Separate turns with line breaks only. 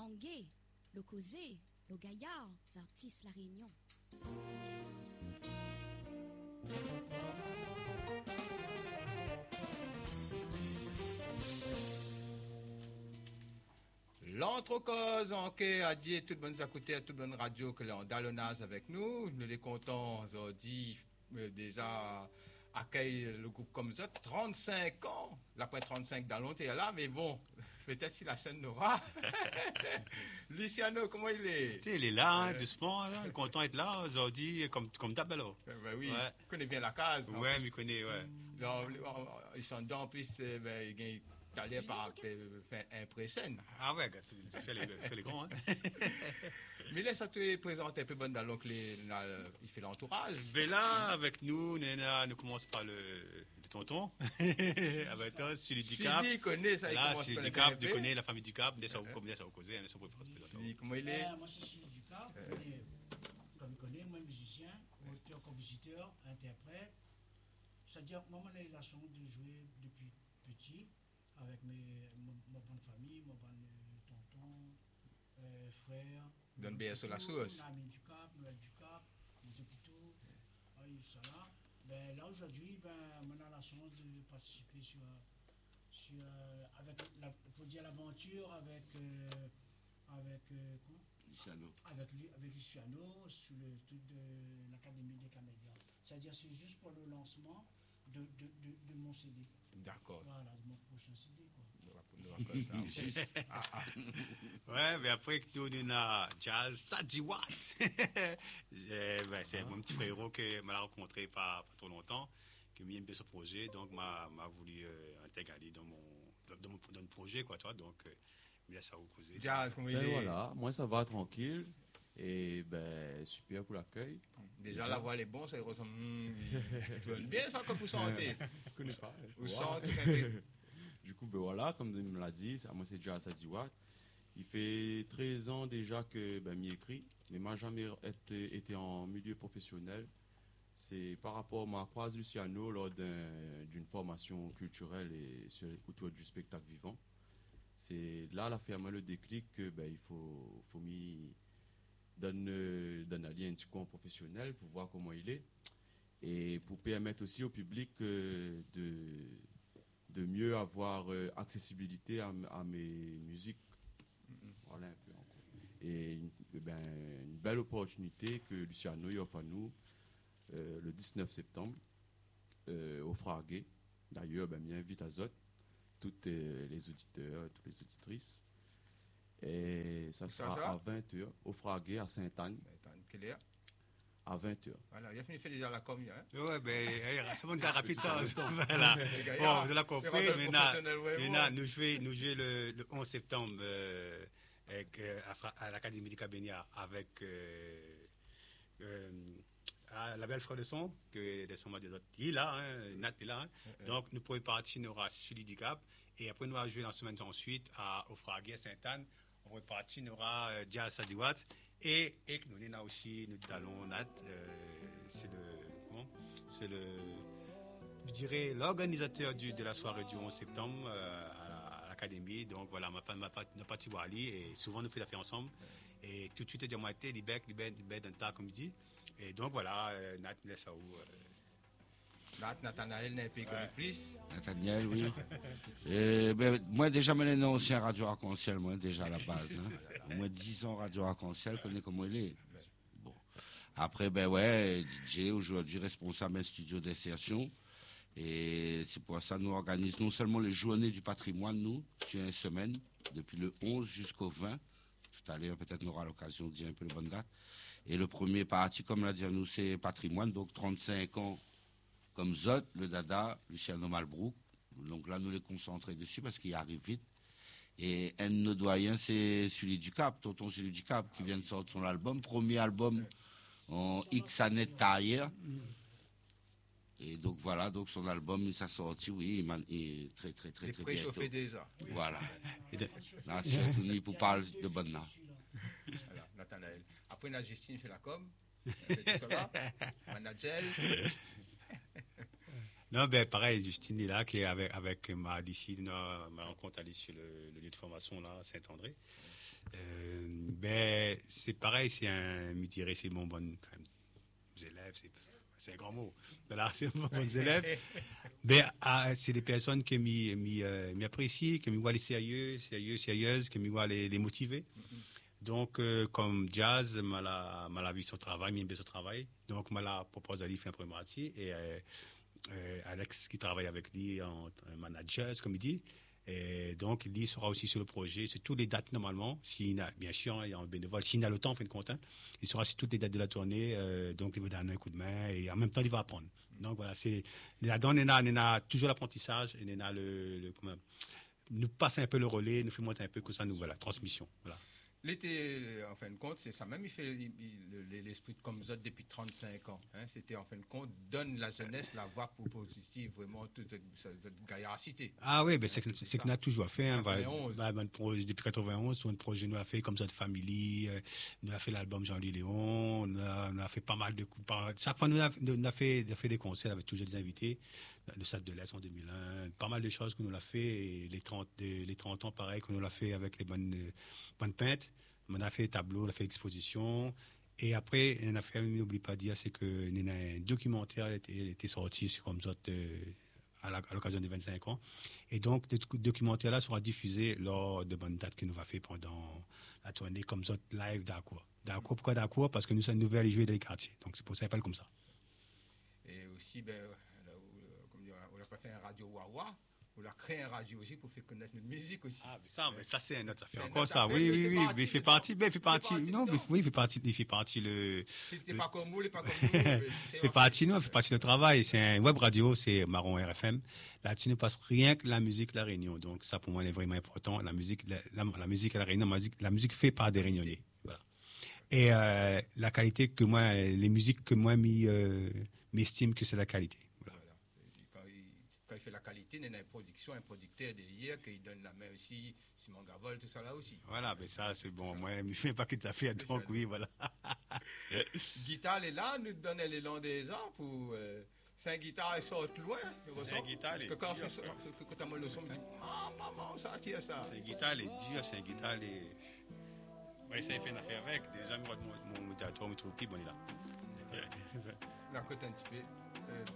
Langué, le Causé, le Gaillard, artistes La Réunion.
L'entrecause en quai a dit toute bonne écoutez à toute bonne radio que l'on dalonnage avec nous. Nous les comptons aujourd'hui déjà accueille le groupe comme ça, 35 ans. L'après 35 dans t'es là, mais bon, peut-être si la scène n'aura. Luciano, comment il est?
Il est là, doucement, hein, content d'être là aujourd'hui, comme d'habitude.
Ben oui, il connaît bien la case.
Oui, il connaît, ouais.
Ils sont dedans, en plus, il y a talent par faire impressionne.
Ah ouais, tu fais les grands, hein.
Mais laisse à te présenter un peu bon dans l'oncle, il fait l'entourage.
Ben là, avec nous, nous commençons par le tonton. Avec toi, Sylvie Ducap.
Sylvie connaît ça, il
là,
commence
Sylvie Ducap, il connaît la famille Ducap, comme ça, au causé, mais ça peut se présenter.
Comment il est?
Moi, c'est Sylvie Ducap, comme il connaît, moi, musicien, auteur, compositeur, interprète. C'est-à-dire, moi, j'ai eu la chance de jouer depuis petit avec ma bonne famille, mon bon tonton, frère.
Donne bien sur la sauce.
Ami Ducap, Noël Ducap, Moutepito, ça là. Ben, là, aujourd'hui, on a la chance de participer avec l'aventure avec
Luciano.
Avec Luciano sur le truc de l'Académie des Camélias. C'est-à-dire c'est juste pour le lancement de mon CD.
D'accord.
Voilà, de mon prochain CD.
Ouais, mais après que nous avons Jazz Sadiwat. C'est mon petit frérot que m'a rencontré pas trop longtemps, qui m'a bien ce projet, donc m'a voulu intégrer dans mon projet, quoi, toi, donc il a ça reposé.
Jazz, comment il est?
Voilà, moi ça va tranquille. Et super pour l'accueil.
Déjà la voix elle est bonne, ça ressemble bien ça comme vous sentez.
Je connais pas.
Vous sentez.
Du coup, voilà, comme il me l'a dit, moi c'est Jazz Sadiwat. Il fait 13 ans déjà que m'y écrit, mais moi jamais été en milieu professionnel. C'est par rapport à ma croise Luciano lors d'une formation culturelle et autour du spectacle vivant. C'est là la fait à moi le déclic que il faut m'y donner un petit coin professionnel pour voir comment il est et pour permettre aussi au public de mieux avoir accessibilité à mes musiques. Voilà un peu encore. Et une belle opportunité que Luciano offre à nous le 19 septembre au Fragué. D'ailleurs, m'y invite à Zot, tous les auditeurs, toutes les auditrices. Et ça sera à 20h au Fragué à Sainte-Anne.
Sainte-Anne, quelle heure?
À 20h.
Voilà, il a fini de faire déjà la com. Hein?
Oui, ben, c'est bon, t'as rapide ça. Voilà. Bon, je l'ai compris. Maintenant, nous jouons le 11 septembre à l'Académie des Camélias avec la belle frère de son, que des sons des autres. Il est là, hein, Nat est là. Hein. Donc, nous pourrons partir, nous aura Chili Dicap. Et après, nous allons jouer la semaine ensuite au Fragué, à Sainte-Anne. On va partir, nous aura Jazz Sadiwat. Et nous avons aussi notre talon Nat. C'est je dirais, l'organisateur de la soirée du 11 septembre à l'académie. Donc voilà, ma partie Wali. Et souvent, nous faisons l'affaire ensemble. Et tout de suite, moi, été libère d'un tas, comme il dit. Et donc voilà, Nat me laisse à où.
Nathanaël n'est pas connu plus.
Nathanaël, oui. Moi, déjà, je suis ancien Radio Arc-en-Ciel, moi, déjà à la base. Hein. Moi, 10 ans Radio Arc-en-Ciel, je connais comment il est. Bon. Après, DJ, aujourd'hui responsable d'un studio d'insertion. Et c'est pour ça que nous organisons non seulement les journées du patrimoine, nous, sur une semaine, depuis le 11 jusqu'au 20. Tout à l'heure, peut-être, on aura l'occasion de dire un peu les bonnes dates. Et le premier parti, comme l'a dit nous, c'est patrimoine, donc 35 ans. Comme Zot, le Dada, Luciano Malbrook. Donc là, nous les concentrer dessus parce qu'il arrive vite. Et un de nos doyens, c'est celui du Cap, tonton celui du Cap, qui vient de sortir son album. Premier album en X années de carrière. Et donc voilà, donc son album, il s'est sorti, oui, il est très, très, très, très bien.
Préchauffé déjà.
Voilà. Là, c'est tout pour parler de bonne là.
Voilà, Nathanaël. Après, la Justine fait la com. Manager.
Non, pareil, Justine est là, qui est avec ma d'ici, ma rencontre allée sur le lieu de formation, là, Saint-André. Ben, c'est pareil, je dirais, c'est mon bon élèves, c'est un grand mot. Voilà, c'est mon bons élèves. Ben, c'est des personnes qui m'apprécient, qui me voient les sérieuses, qui me voient les motiver. Donc, comme Jazz, m'a vu son travail, m'a bien son travail. Donc, m'a proposé d'aller faire un premier partie. Et Alex, qui travaille avec lui en manager, comme il dit. Et donc, lui sera aussi sur le projet, sur toutes les dates normalement. Bien sûr, il y a un bénévole. S'il a le temps, en fin de compte, il sera sur toutes les dates de la tournée. Donc, il va donner un coup de main et en même temps, il va apprendre. Donc, voilà, là-dedans, on a toujours l'apprentissage et on a nous passe un peu le relais, nous fait monter un peu que ça, nous, voilà, transmission. Voilà.
L'été, en fin de compte, c'est ça même, il fait l'esprit de Comme ça depuis 35 ans. Hein. C'était, en fin de compte, donne la jeunesse la voie pour positive, vraiment, toute cette gaillarcité.
Ah oui, ben c'est qu'on a toujours fait. Hein,
91.
Depuis 91, un projet, nous a fait comme ça de famille, nous a fait l'album Jean-Louis Léon, on a fait pas mal de coups. Chaque fois, nous a fait des concerts avec toujours des invités. Le Stade de l'Est en 2001, pas mal de choses que nous l'a fait, et les 30 ans pareil que nous l'a fait avec les bonnes peintres. On a fait des tableaux, on a fait exposition, et après on a fait, n'oublie pas de dire, c'est que un documentaire était sorti comme ça à l'occasion des 25 ans, et donc ce documentaire là sera diffusé lors de bonnes dates que nous va faire pendant la tournée comme ça live d'Acour. Pourquoi d'Acour? Parce que nous sommes nouveaux à aller jouer dans les quartiers, donc c'est pour ça qu'on appelle comme ça.
Et aussi, on a pas fait un radio Wawa, on a créé un radio aussi pour faire connaître notre musique aussi.
Ah, mais ça c'est une autre affaire.
C'est
Encore
notre
ça,
affaire,
oui,
mais
il fait partie. Non, mais oui, il fait partie le.
C'était pas comme vous, il pas comme vous.
fait partie du travail. C'est un web radio, c'est Marron RFM. Là-dessus ne passe rien que la musique de la Réunion. Donc ça pour moi est vraiment important. La musique à la Réunion, la musique faite par des Réunionnais. Voilà. Et la qualité que moi, les musiques que moi m'estime que c'est la qualité.
Quand il fait la qualité, il y a une production, un producteur derrière qui donne la main aussi, Simon Gavol, tout ça là aussi.
Voilà, mais ça c'est bon. Moi, je ne fais pas que ça fait, donc oui, voilà.
Guitare est là, nous donne l'élan des ans pour. C'est un guitare, il sort loin.
C'est un guitare.
Parce que quand on fait quand le son, on dit ah, maman, ça tire ça.
C'est un guitare, il est dur, c'est un guitare, oui, ça, il fait une affaire avec. Déjà, mon médiateur, mon troupe, bon, il est là.
La côte un petit peu.